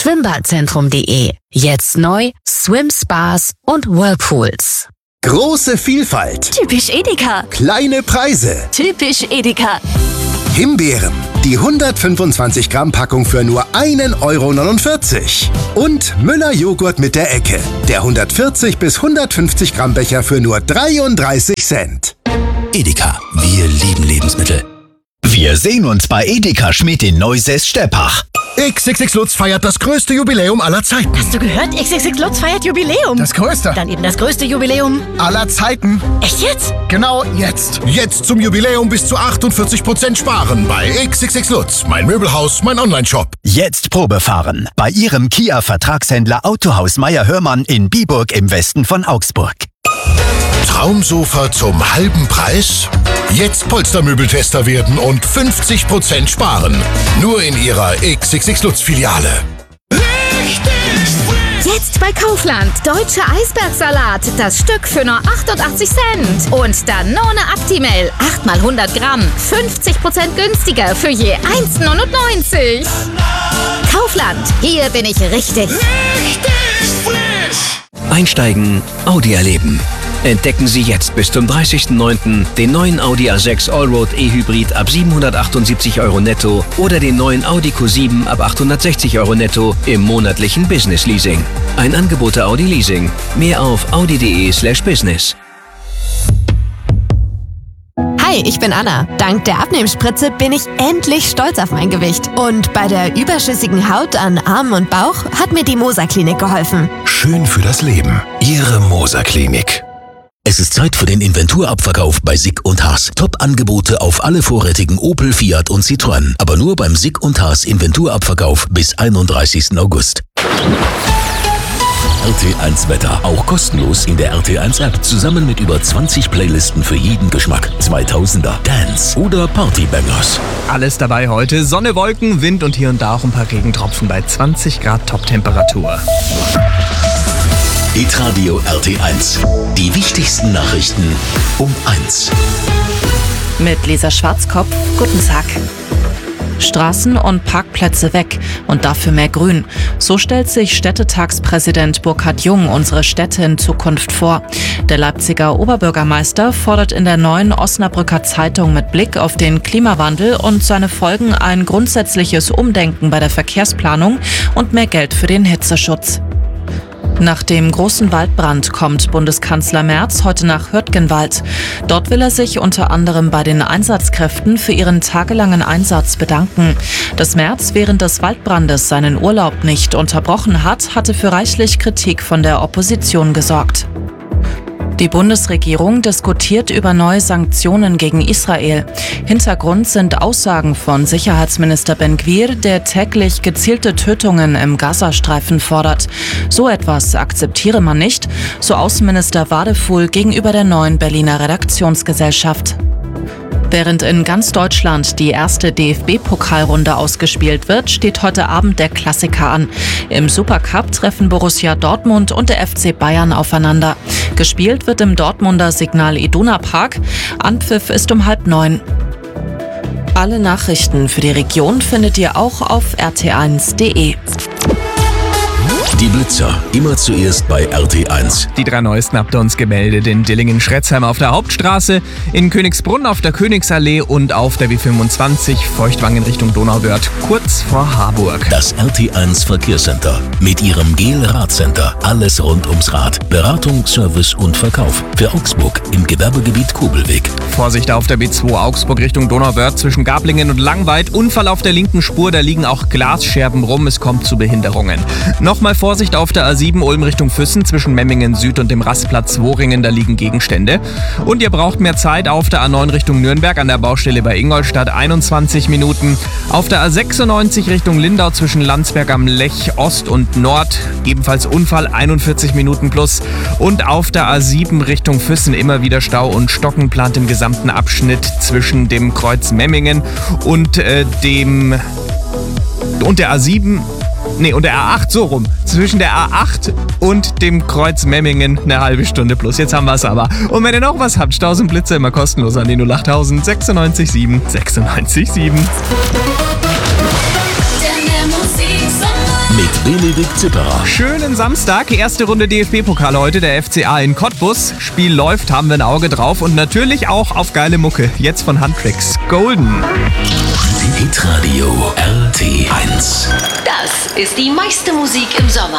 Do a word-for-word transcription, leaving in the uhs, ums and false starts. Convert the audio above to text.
schwimmbadzentrum punkt de. Jetzt neu Swim Spas und Whirlpools. Große Vielfalt. Typisch Edeka. Kleine Preise. Typisch Edeka. Himbeeren. Die hundertfünfundzwanzig Gramm Packung für nur einen Euro neunundvierzig. Und Müller Joghurt mit der Ecke. Der hundertvierzig bis hundertfünfzig Gramm Becher für nur dreiunddreißig Cent. Edeka. Wir lieben Lebensmittel. Wir sehen uns bei Edeka Schmidt in Neusäß-Steppach. X X X Lutz feiert das größte Jubiläum aller Zeiten. Hast du gehört? X X X Lutz feiert Jubiläum. Das größte? Dann eben das größte Jubiläum aller Zeiten. Echt jetzt? Genau jetzt. Jetzt zum Jubiläum bis zu achtundvierzig Prozent sparen bei X X X Lutz. Mein Möbelhaus, mein Onlineshop. Jetzt Probefahren bei Ihrem Kia-Vertragshändler Autohaus Meier-Hörmann in Biburg im Westen von Augsburg. Traumsofa zum halben Preis? Jetzt Polstermöbeltester werden und fünfzig Prozent sparen. Nur in Ihrer X X X Lutz Filiale. Jetzt bei Kaufland. Deutscher Eisbergsalat. Das Stück für nur achtundachtzig Cent. Und Danone Actimel. acht mal hundert Gramm. fünfzig Prozent günstiger für je eins neunundneunzig. Kaufland. Hier bin ich richtig. Richtig frisch. Einsteigen, Audi erleben. Entdecken Sie jetzt bis zum dreißigsten neunten den neuen Audi A sechs Allroad E-Hybrid ab siebenhundertachtundsiebzig Euro netto oder den neuen Audi Q sieben ab achthundertsechzig Euro netto im monatlichen Business Leasing. Ein Angebot der Audi Leasing. Mehr auf audi punkt de slash business. Hi, ich bin Anna. Dank der Abnehmspritze bin ich endlich stolz auf mein Gewicht. Und bei der überschüssigen Haut an Armen und Bauch hat mir die Moser Klinik geholfen. Schön für das Leben. Ihre Moser Klinik. Es ist Zeit für den Inventurabverkauf bei Sick und Haas. Top-Angebote auf alle vorrätigen Opel, Fiat und Citroën. Aber nur beim Sick und Haas Inventurabverkauf bis einunddreißigsten August. R T eins Wetter. Auch kostenlos in der R T eins App. Zusammen mit über zwanzig Playlisten für jeden Geschmack. zweitausender, Dance oder Partybangers. Alles dabei heute. Sonne, Wolken, Wind und hier und da auch ein paar Regentropfen bei zwanzig Grad Top-Temperatur. Hitradio R T eins. Die wichtigsten Nachrichten um eins. Mit Lisa Schwarzkopf, guten Tag. Straßen und Parkplätze weg und dafür mehr Grün. So stellt sich Städtetagspräsident Burkhard Jung unsere Städte in Zukunft vor. Der Leipziger Oberbürgermeister fordert in der neuen Osnabrücker Zeitung mit Blick auf den Klimawandel und seine Folgen ein grundsätzliches Umdenken bei der Verkehrsplanung und mehr Geld für den Hitzeschutz. Nach dem großen Waldbrand kommt Bundeskanzler Merz heute nach Hürtgenwald. Dort will er sich unter anderem bei den Einsatzkräften für ihren tagelangen Einsatz bedanken. Dass Merz während des Waldbrandes seinen Urlaub nicht unterbrochen hat, hatte für reichlich Kritik von der Opposition gesorgt. Die Bundesregierung diskutiert über neue Sanktionen gegen Israel. Hintergrund sind Aussagen von Sicherheitsminister Ben-Gvir, der täglich gezielte Tötungen im Gazastreifen fordert. So etwas akzeptiere man nicht, so Außenminister Wadefuhl gegenüber der neuen Berliner Redaktionsgesellschaft. Während in ganz Deutschland die erste D F B-Pokalrunde ausgespielt wird, steht heute Abend der Klassiker an. Im Supercup treffen Borussia Dortmund und der F C Bayern aufeinander. Gespielt wird im Dortmunder Signal Iduna Park. Anpfiff ist um halb neun. Alle Nachrichten für die Region findet ihr auch auf r t eins punkt de. Die Blitzer, immer zuerst bei R T eins. Die drei neuesten habt ihr uns gemeldet. In Dillingen-Schretzheim auf der Hauptstraße, in Königsbrunn auf der Königsallee und auf der B fünfundzwanzig Feuchtwangen Richtung Donauwörth, kurz vor Harburg. Das R T eins Verkehrscenter mit ihrem Gel-Rad-Center. Alles rund ums Rad. Beratung, Service und Verkauf. Für Augsburg im Gewerbegebiet Kobelweg. Vorsicht auf der B zwei Augsburg Richtung Donauwörth zwischen Gablingen und Langweid. Unfall auf der linken Spur, da liegen auch Glasscherben rum. Es kommt zu Behinderungen. Nochmal Vorsicht auf der A sieben Ulm Richtung Füssen zwischen Memmingen Süd und dem Rastplatz Woringen, da liegen Gegenstände. Und ihr braucht mehr Zeit auf der A neun Richtung Nürnberg an der Baustelle bei Ingolstadt, einundzwanzig Minuten. Auf der A sechsundneunzig Richtung Lindau zwischen Landsberg am Lech Ost und Nord, ebenfalls Unfall, einundvierzig Minuten plus. Und auf der A sieben Richtung Füssen immer wieder Stau und Stocken plant im gesamten Abschnitt zwischen dem Kreuz Memmingen und äh, dem und der A sieben. Nee, und der A acht, so rum. Zwischen der A acht und dem Kreuz Memmingen eine halbe Stunde plus. Jetzt haben wir es aber. Und wenn ihr noch was habt, Staus und Blitze immer kostenlos an die null acht null null sechsundneunzig sieben sechsundneunzig sieben. Mit Billy Zipperer. Schönen Samstag, erste Runde D F B-Pokal heute, der F C A in Cottbus. Spiel läuft, haben wir ein Auge drauf und natürlich auch auf geile Mucke. Jetzt von Huntrix. Golden. Hitradio R T eins. Das ist die meiste Musik im Sommer.